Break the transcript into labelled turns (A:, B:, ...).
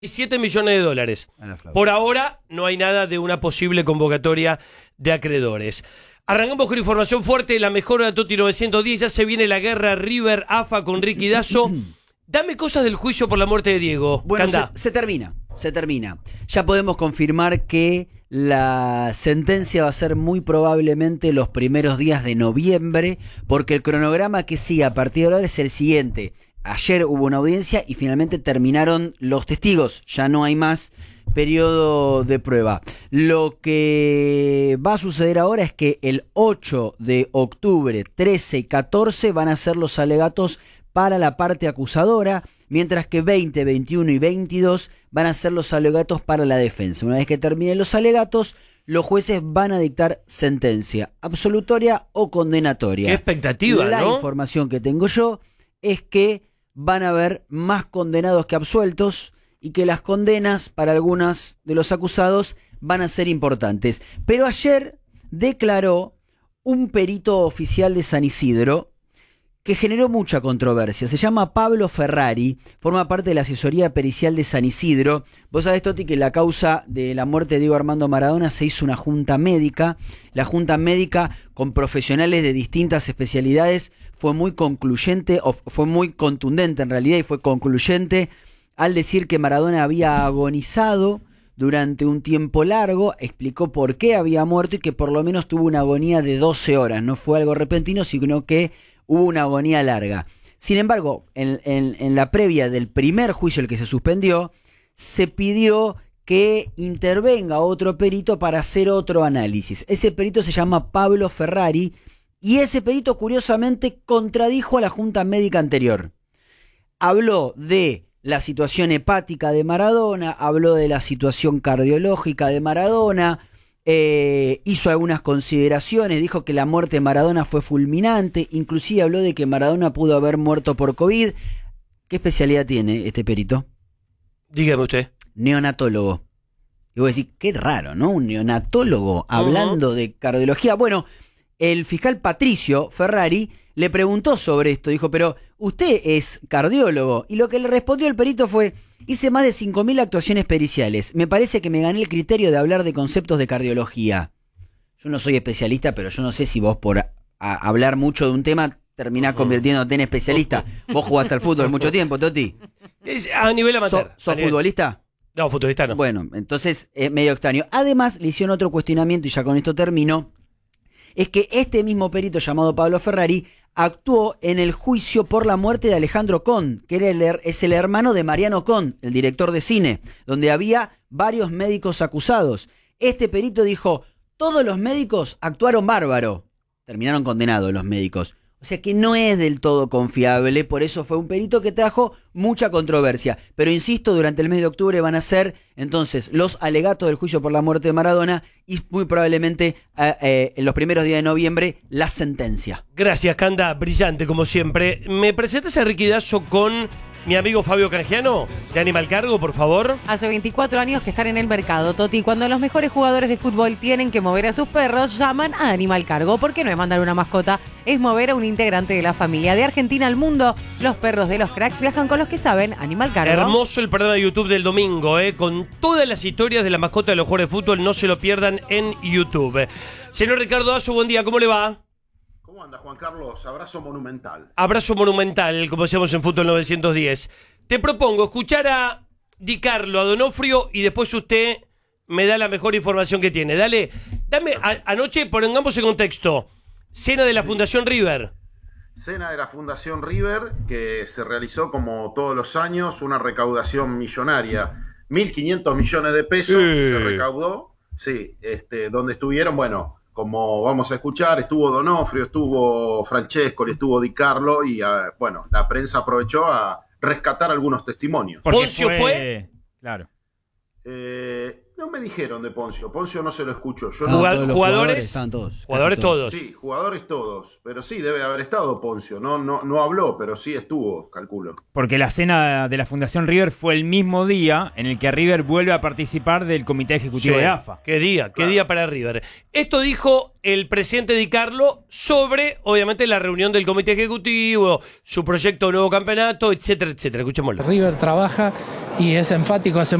A: $7 millones. Por ahora no hay nada de una posible convocatoria de acreedores. Arrancamos con información fuerte, la mejora de Toti 910, ya se viene la guerra River-AFA con Ricky Dazo. Dame cosas del juicio por la muerte de Diego.
B: Bueno, se termina. Ya podemos confirmar que la sentencia va a ser muy probablemente los primeros días de noviembre, porque el cronograma que sigue a partir de ahora es el siguiente. Ayer hubo una audiencia y finalmente terminaron los testigos, ya no hay más periodo de prueba. Lo que va a suceder ahora es que el 8 de octubre, 13 y 14 van a ser los alegatos para la parte acusadora, mientras que 20, 21 y 22 van a ser los alegatos para la defensa. Una vez que terminen los alegatos, los jueces van a dictar sentencia absolutoria o condenatoria.
A: Qué expectativa,
B: La
A: ¿no?
B: información que tengo yo es que van a haber más condenados que absueltos y que las condenas para algunos de los acusados van a ser importantes. Pero ayer declaró un perito oficial de San Isidro que generó mucha controversia. Se llama Pablo Ferrari, forma parte de la asesoría pericial de San Isidro. Vos sabés, Toti, que la causa de la muerte de Diego Armando Maradona se hizo una junta médica. La junta médica, con profesionales de distintas especialidades, fue muy concluyente, o fue muy contundente en realidad, y fue concluyente al decir que Maradona había agonizado durante un tiempo largo, explicó por qué había muerto y que por lo menos tuvo una agonía de 12 horas. No fue algo repentino, sino que hubo una agonía larga. Sin embargo, en la previa del primer juicio, el que se suspendió, se pidió que intervenga otro perito para hacer otro análisis. Ese perito se llama Pablo Ferrari y ese perito curiosamente contradijo a la junta médica anterior. Habló de la situación hepática de Maradona, habló de la situación cardiológica de Maradona, hizo algunas consideraciones, dijo que la muerte de Maradona fue fulminante, inclusive habló de que Maradona pudo haber muerto por COVID. ¿Qué especialidad tiene este perito?
A: Dígame usted.
B: Neonatólogo. Y vos decís, qué raro, ¿no? Un neonatólogo hablando de cardiología. Bueno, el fiscal Patricio Ferrari le preguntó sobre esto, dijo, pero usted es cardiólogo. Y lo que le respondió el perito fue: hice más de 5.000 actuaciones periciales. Me parece que me gané el criterio de hablar de conceptos de cardiología. Yo no soy especialista, pero yo no sé si vos por hablar mucho de un tema terminás convirtiéndote en especialista. Vos jugaste al fútbol mucho tiempo, Toti.
A: A nivel amateur.
B: ¿Sos futbolista?
A: No, futbolista no.
B: Bueno, entonces es medio extraño. Además, le hicieron otro cuestionamiento, y ya con esto termino. Es que este mismo perito llamado Pablo Ferrari actuó en el juicio por la muerte de Alejandro Con, que es el hermano de Mariano Con, el director de cine, donde había varios médicos acusados. Este perito dijo: todos los médicos actuaron bárbaro. Terminaron condenados los médicos. O sea que no es del todo confiable, por eso fue un perito que trajo mucha controversia. Pero insisto, durante el mes de octubre van a ser entonces los alegatos del juicio por la muerte de Maradona y muy probablemente en los primeros días de noviembre la sentencia.
A: Gracias, Canda, brillante como siempre. ¿Me presentas a Ricky Dazo con mi amigo Fabio Canjiano de Animal Cargo, por favor?
C: Hace 24 años que están en el mercado, Toti. Cuando los mejores jugadores de fútbol tienen que mover a sus perros, llaman a Animal Cargo. Porque no es mandar una mascota, es mover a un integrante de la familia. De Argentina al mundo, los perros de los cracks viajan con los que saben. Animal Cargo.
A: Hermoso el programa de YouTube del domingo, con todas las historias de la mascota de los jugadores de fútbol. No se lo pierdan en YouTube. Señor Ricardo Dazo, buen día, ¿cómo le va?
D: ¿Cómo anda, Juan Carlos? Abrazo monumental.
A: Abrazo monumental, como decíamos en Fútbol 910. Te propongo escuchar a Di Carlo, a Donofrio, y después usted me da la mejor información que tiene. Dale, dame, anoche, pongamos en contexto, cena de la Fundación River.
D: Cena de la Fundación River, que se realizó como todos los años, una recaudación millonaria. 1.500 millones de pesos se recaudó, sí, donde estuvieron, bueno, como vamos a escuchar, estuvo Donofrio, estuvo Francesco, estuvo Di Carlo y, bueno, la prensa aprovechó a rescatar algunos testimonios.
A: ¿Poncio fue?
E: Claro.
D: No me dijeron de Poncio. Poncio no se lo escucho. Yo
A: ¿Jugadores?
B: Estaban todos.
A: Jugadores todos.
D: Sí, jugadores todos. Pero sí, debe haber estado Poncio. No habló, pero sí estuvo, calculo.
E: Porque la cena de la Fundación River fue el mismo día en el que River vuelve a participar del Comité Ejecutivo de AFA.
A: Qué día para River. Esto dijo el presidente Di Carlo sobre, obviamente, la reunión del Comité Ejecutivo, su proyecto de nuevo campeonato, etcétera, etcétera. Escuchémoslo.
F: River trabaja y es enfático hace